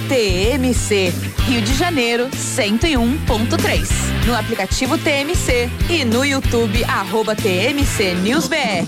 TMC, Rio de Janeiro 101.3. No aplicativo TMC e no YouTube @TMC News BR.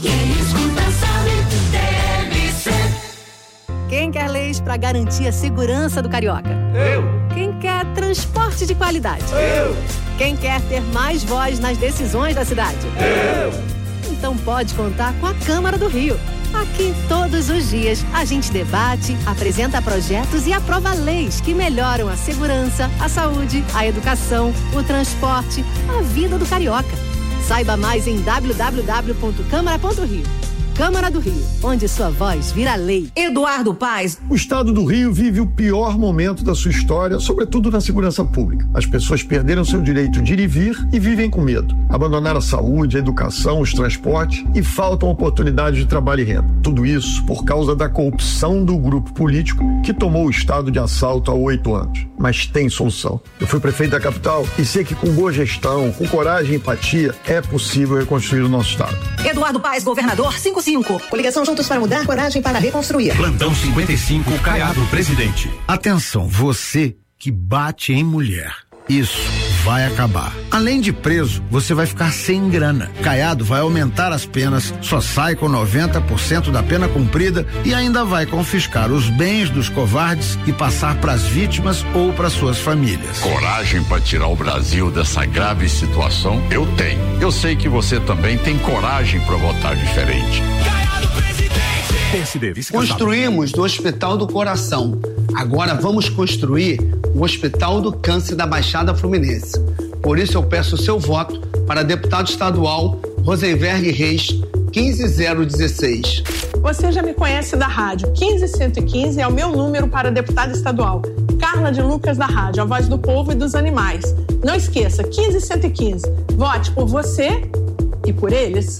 Quem quer leis para garantir a segurança do carioca? Eu. Quem quer transporte de qualidade? Eu. Quem quer ter mais voz nas decisões da cidade? Eu. Então pode contar com a Câmara do Rio. Aqui, todos os dias, a gente debate, apresenta projetos e aprova leis que melhoram a segurança, a saúde, a educação, o transporte, a vida do carioca. Saiba mais em www.câmara.rio. Câmara do Rio, onde sua voz vira lei. Eduardo Paes. O estado do Rio vive o pior momento da sua história, sobretudo na segurança pública. As pessoas perderam seu direito de ir e vir e vivem com medo. Abandonaram a saúde, a educação, os transportes e faltam oportunidades de trabalho e renda. Tudo isso por causa da corrupção do grupo político que tomou o estado de assalto há 8 anos. Mas tem solução. Eu fui prefeito da capital e sei que com boa gestão, com coragem e empatia, é possível reconstruir o nosso estado. Eduardo Paes, governador 55. Coligação Juntos para Mudar, coragem para reconstruir. Plantão 55, Caiado, presidente. Atenção, você que bate em mulher. Isso vai acabar. Além de preso, você vai ficar sem grana. Caiado vai aumentar as penas, só sai com 90% da pena cumprida e ainda vai confiscar os bens dos covardes e passar para as vítimas ou para suas famílias. Coragem para tirar o Brasil dessa grave situação? Eu tenho. Eu sei que você também tem coragem para votar diferente. Caiado, presidente. Construímos o Hospital do Coração. Agora vamos construir o Hospital do Câncer da Baixada Fluminense. Por isso eu peço o seu voto para deputado estadual Rosenberg Reis, 15016. Você já me conhece da rádio. 15115 é o meu número para deputada estadual. Carla de Lucas da rádio, a voz do povo e dos animais. Não esqueça, 15115. Vote por você e por eles.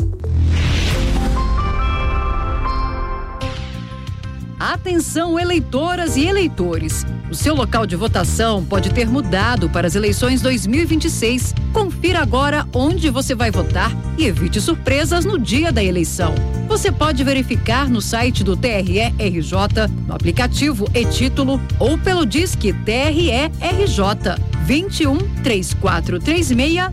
Atenção, eleitoras e eleitores. O seu local de votação pode ter mudado para as eleições 2026. Confira agora onde você vai votar e evite surpresas no dia da eleição. Você pode verificar no site do TRE-RJ, no aplicativo e-Título ou pelo Disque TRE-RJ 21 3436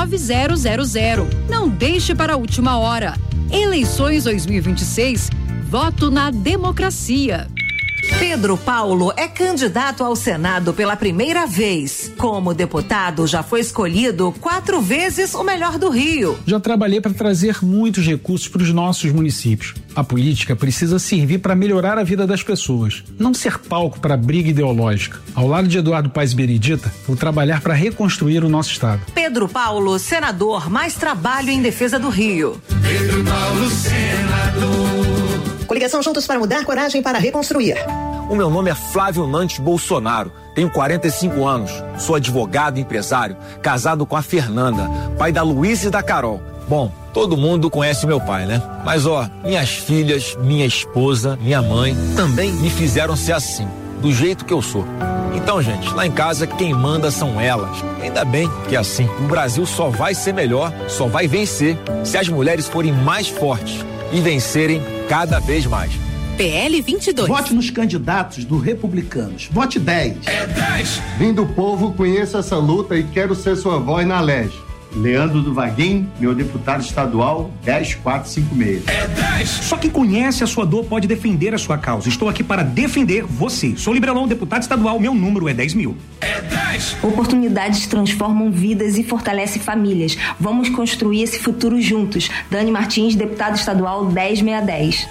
9000. Não deixe para a última hora. Eleições 2026. Voto na democracia. Pedro Paulo é candidato ao Senado pela primeira vez. Como deputado, já foi escolhido 4 vezes o melhor do Rio. Já trabalhei para trazer muitos recursos para os nossos municípios. A política precisa servir para melhorar a vida das pessoas, não ser palco para briga ideológica. Ao lado de Eduardo Paes Benedita, vou trabalhar para reconstruir o nosso estado. Pedro Paulo, senador, mais trabalho em defesa do Rio. Pedro Paulo, senador. Coligação Juntos para Mudar, coragem para reconstruir. O meu nome é Flávio Nantes Bolsonaro, tenho 45 anos, sou advogado e empresário, casado com a Fernanda, pai da Luísa e da Carol. Bom, todo mundo conhece meu pai, né? Mas minhas filhas, minha esposa, minha mãe também me fizeram ser assim, do jeito que eu sou. Então, gente, lá em casa quem manda são elas. Ainda bem que é assim. O Brasil só vai ser melhor, só vai vencer se as mulheres forem mais fortes e vencerem cada vez mais. PL 22. Vote nos candidatos do Republicanos. Vote 10. É 10. Vim do povo, conheço essa luta e quero ser sua voz na LEG. Leandro do Vaguinho, meu deputado estadual, 10456. É 10. Só quem conhece a sua dor pode defender a sua causa. Estou aqui para defender você. Sou Liberalão, deputado estadual, meu número é 10.000. É 10. Oportunidades transformam vidas e fortalecem famílias. Vamos construir esse futuro juntos. Dani Martins, deputado estadual, 10610.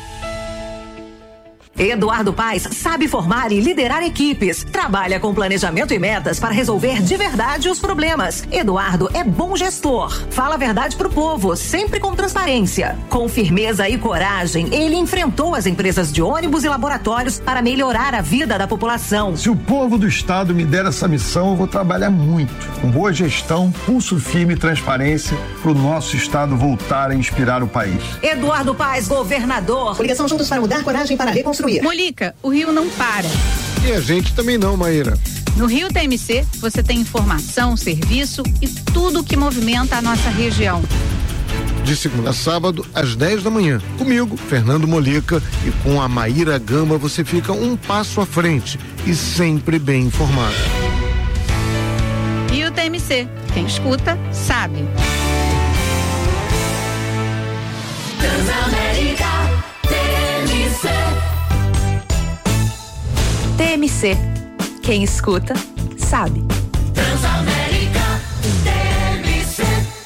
Eduardo Paes sabe formar e liderar equipes. Trabalha com planejamento e metas para resolver de verdade os problemas. Eduardo é bom gestor. Fala a verdade pro povo, sempre com transparência. Com firmeza e coragem, ele enfrentou as empresas de ônibus e laboratórios para melhorar a vida da população. Se o povo do estado me der essa missão, eu vou trabalhar muito. Com boa gestão, pulso firme e transparência para o nosso estado voltar a inspirar o país. Eduardo Paes, governador. Coligação Juntos para Mudar, coragem para reconstruir. Molica, o Rio não para. E a gente também não, Maíra. No Rio TMC, você tem informação, serviço e tudo que movimenta a nossa região. de segunda a sábado, às 10 da manhã. Comigo, Fernando Molica, e com a Maíra Gama você fica um passo à frente e sempre bem informado. E o TMC, quem escuta, sabe. Transamérica TMC, quem escuta, sabe. Transamérica TMC.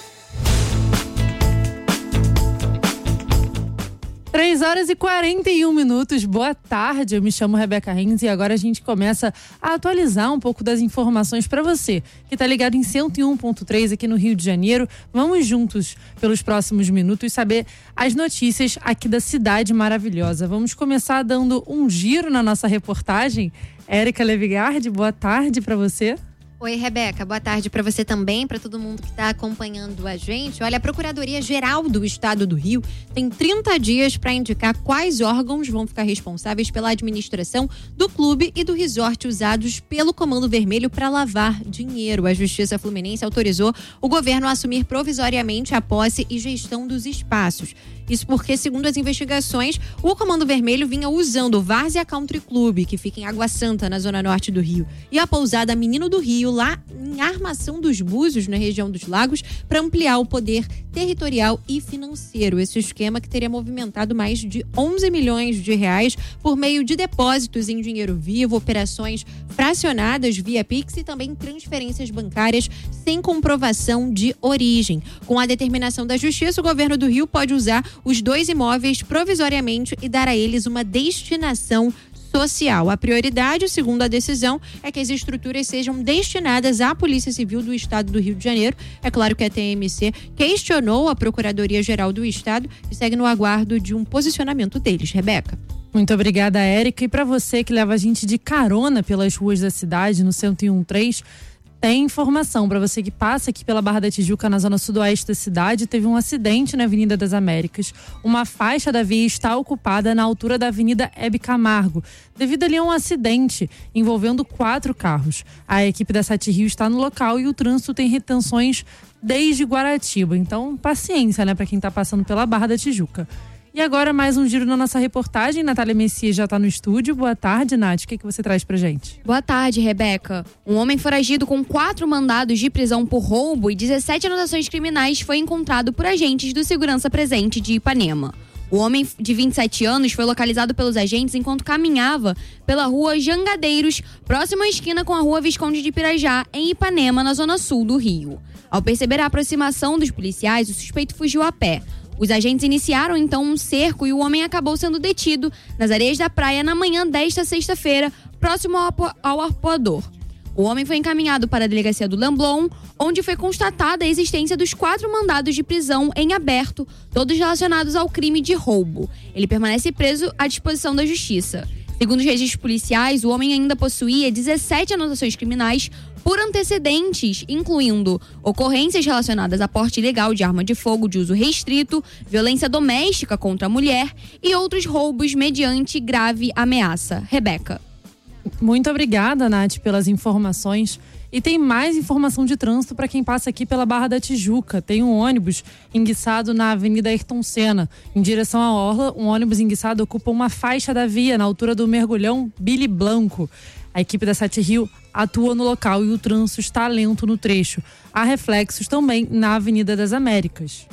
3h41. Boa tarde, eu me chamo Rebeca Renz e agora a gente começa a atualizar um pouco das informações para você que tá ligado em 101.3 aqui no Rio de Janeiro. Vamos juntos pelos próximos minutos saber as notícias aqui da cidade maravilhosa. Vamos começar dando um giro na nossa reportagem. Érica Levigard, boa tarde para você. Oi, Rebeca, boa tarde para você também, para todo mundo que está acompanhando a gente. Olha, a Procuradoria-Geral do Estado do Rio tem 30 dias para indicar quais órgãos vão ficar responsáveis pela administração do clube e do resort usados pelo Comando Vermelho para lavar dinheiro. A Justiça Fluminense autorizou o governo a assumir provisoriamente a posse e gestão dos espaços. Isso porque, segundo as investigações, o Comando Vermelho vinha usando o Várzea Country Club, que fica em Água Santa, na zona norte do Rio, e a pousada Menino do Rio, lá em Armação dos Búzios, na região dos Lagos, para ampliar o poder territorial e financeiro. Esse esquema que teria movimentado mais de 11 milhões de reais por meio de depósitos em dinheiro vivo, operações fracionadas via Pix e também transferências bancárias sem comprovação de origem. Com a determinação da Justiça, o governo do Rio pode usar os dois imóveis provisoriamente e dar a eles uma destinação social. A prioridade, segundo a decisão, é que as estruturas sejam destinadas à Polícia Civil do Estado do Rio de Janeiro. É claro que a TMC questionou a Procuradoria-Geral do Estado e segue no aguardo de um posicionamento deles. Rebeca. Muito obrigada, Érica. E para você que leva a gente de carona pelas ruas da cidade, no 101.3, tem informação para você que passa aqui pela Barra da Tijuca, na zona sudoeste da cidade. Teve um acidente na Avenida das Américas. Uma faixa da via está ocupada na altura da Avenida Hebe Camargo, devido ali a um acidente envolvendo 4 carros. A equipe da SATRIO está no local e o trânsito tem retenções desde Guaratiba. Então, paciência, né, para quem está passando pela Barra da Tijuca. E agora mais um giro na nossa reportagem. Natália Messias já está no estúdio. Boa tarde, Nath. O que você traz pra gente? Boa tarde, Rebeca. Um homem foragido com 4 mandados de prisão por roubo e 17 anotações criminais foi encontrado por agentes do Segurança Presente de Ipanema. O homem de 27 anos foi localizado pelos agentes enquanto caminhava pela rua Jangadeiros, próximo à esquina com a rua Visconde de Pirajá, em Ipanema, na zona sul do Rio. Ao perceber a aproximação dos policiais, o suspeito fugiu a pé. Os agentes iniciaram então um cerco e o homem acabou sendo detido nas areias da praia na manhã desta sexta-feira, próximo ao arpoador. O homem foi encaminhado para a delegacia do Lemblon, onde foi constatada a existência dos 4 mandados de prisão em aberto, todos relacionados ao crime de roubo. Ele permanece preso à disposição da justiça. Segundo os registros policiais, o homem ainda possuía 17 anotações criminais por antecedentes, incluindo ocorrências relacionadas a porte ilegal de arma de fogo de uso restrito, violência doméstica contra a mulher e outros roubos mediante grave ameaça. Rebeca. Muito obrigada, Nath, pelas informações. E tem mais informação de trânsito para quem passa aqui pela Barra da Tijuca. Tem um ônibus enguiçado na Avenida Ayrton Senna, em direção à Orla. Um ônibus enguiçado ocupa uma faixa da via na altura do mergulhão Billy Blanco. A equipe da SATRIO atua no local e o trânsito está lento no trecho. Há reflexos também na Avenida das Américas.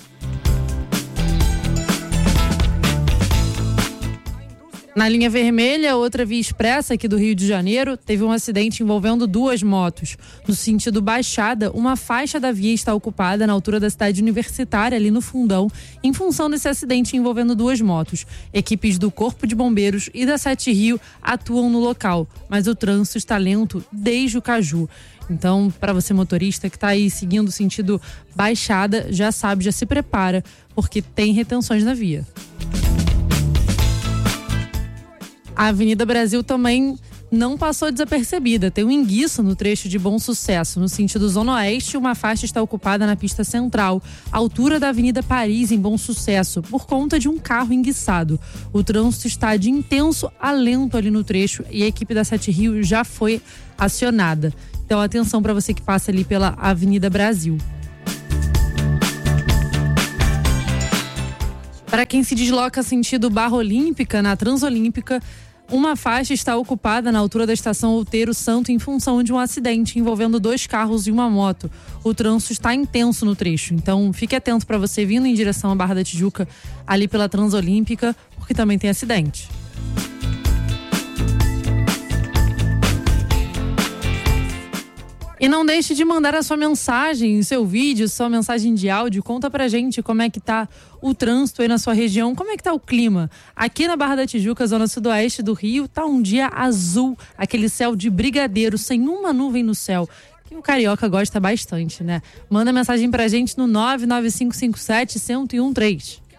Na linha vermelha, outra via expressa aqui do Rio de Janeiro, teve um acidente envolvendo 2 motos. No sentido Baixada, uma faixa da via está ocupada na altura da cidade universitária, ali no Fundão, em função desse acidente envolvendo 2 motos. Equipes do Corpo de Bombeiros e da SATRIO atuam no local, mas o trânsito está lento desde o Caju. Então, para você motorista que está aí seguindo o sentido Baixada, já sabe, já se prepara, porque tem retenções na via. A Avenida Brasil também não passou desapercebida. Tem um enguiço no trecho de Bom Sucesso. No sentido Zona Oeste, uma faixa está ocupada na pista central, altura da Avenida Paris, em Bom Sucesso, por conta de um carro enguiçado. O trânsito está de intenso a lento ali no trecho e a equipe da SATRIO já foi acionada. Então, atenção para você que passa ali pela Avenida Brasil. Para quem se desloca sentido Barra Olímpica, na Transolímpica, uma faixa está ocupada na altura da estação Outeiro Santo em função de um acidente envolvendo 2 carros e uma moto. O trânsito está intenso no trecho, então fique atento para você vindo em direção à Barra da Tijuca, ali pela Transolímpica, porque também tem acidente. E não deixe de mandar a sua mensagem, seu vídeo, sua mensagem de áudio. Conta pra gente como é que tá o trânsito aí na sua região, como é que tá o clima. Aqui na Barra da Tijuca, zona sudoeste do Rio, tá um dia azul, aquele céu de brigadeiro, sem uma nuvem no céu, que o carioca gosta bastante, né? Manda mensagem pra gente no 99557-1013.